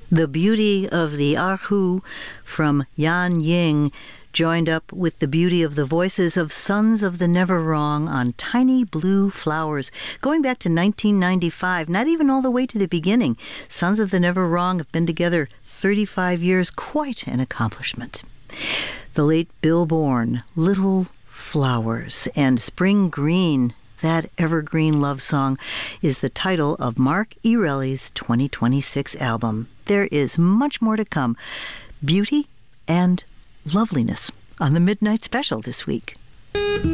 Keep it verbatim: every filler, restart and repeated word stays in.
The beauty of the Erhu from Yan Ying joined up with the beauty of the voices of Sons of the Never Wrong on Tiny Blue Flowers, going back to nineteen ninety-five, not even all the way to the beginning. Sons of the Never Wrong have been together thirty-five years, quite an accomplishment. The late Bill Bourne, Little Flowers, and Spring Green, that evergreen love song, is the title of Mark Erelli's twenty twenty-six album. There is much more to come. Beauty and loveliness on the Midnight Special this week.